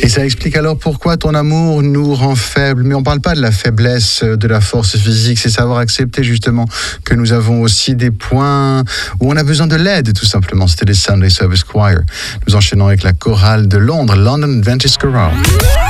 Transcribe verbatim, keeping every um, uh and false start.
Et ça explique alors pourquoi ton amour nous rend faibles. Mais on ne parle pas de la faiblesse, de la force physique, c'est savoir accepter justement que nous avons aussi des points où on a besoin de l'aide, tout simplement. C'était les Sunday Service Choir. Nous enchaînons avec la chorale de Londres, London Adventist Chorale.